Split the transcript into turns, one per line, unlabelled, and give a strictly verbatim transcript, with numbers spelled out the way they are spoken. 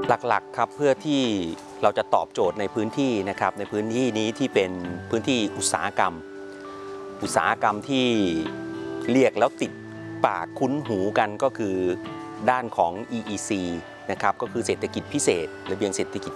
หลักๆครับเพื่อที่เราจะตอบโจทย์ในพื้นที่นะครับในพื้นที่นี้ที่เป็นพื้นที่อุตสาหกรรมอุตสาหกรรมที่เรียกแล้วติดปากคุ้นหูกันก็คือด้านของ อี อี ซี นะครับก็คือเศรษฐกิจพิเศษระเบียงเศรษฐกิจ